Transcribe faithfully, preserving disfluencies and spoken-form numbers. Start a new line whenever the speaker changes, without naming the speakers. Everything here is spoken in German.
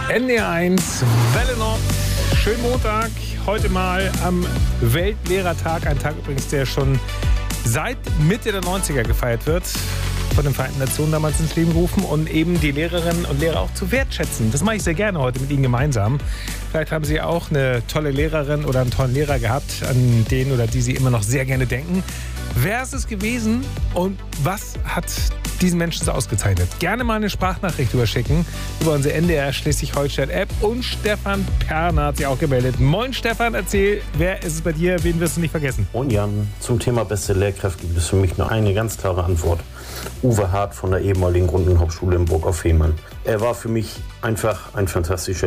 N D R eins, Welle Nord, schönen Montag, heute mal am Weltlehrertag, ein Tag übrigens, der schon seit Mitte der neunziger gefeiert wird, von den Vereinten Nationen damals ins Leben gerufen, und eben die Lehrerinnen und Lehrer auch zu wertschätzen. Das mache ich sehr gerne heute mit Ihnen gemeinsam. Vielleicht haben Sie auch eine tolle Lehrerin oder einen tollen Lehrer gehabt, an den oder die Sie immer noch sehr gerne denken. Wer ist es gewesen und was hat diesen Menschen so ausgezeichnet? Gerne mal eine Sprachnachricht überschicken über unsere N D R Schleswig-Holstein-App, und Stefan Perner hat sich auch gemeldet. Moin Stefan, erzähl, wer ist es bei dir, wen wirst du nicht vergessen?
Moin Jan, zum Thema beste Lehrkräfte gibt es für mich nur eine ganz klare Antwort. Uwe Hart von der ehemaligen Grund- und Hauptschule in Burg auf Fehmarn. Er war für mich einfach ein fantastischer